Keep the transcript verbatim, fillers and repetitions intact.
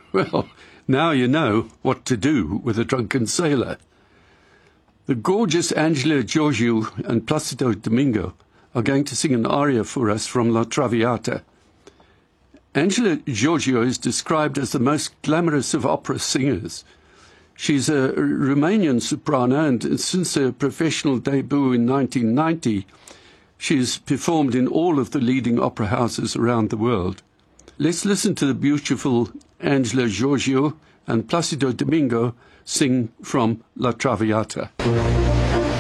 Well, now you know what to do with a drunken sailor. The gorgeous Angela Giorgio and Placido Domingo are going to sing an aria for us from La Traviata. Angela Giorgio is described as the most glamorous of opera singers. She's a Romanian soprano, and since her professional debut in nineteen ninety, she's performed in all of the leading opera houses around the world. Let's listen to the beautiful Angela Giorgio and Placido Domingo sing from La Traviata.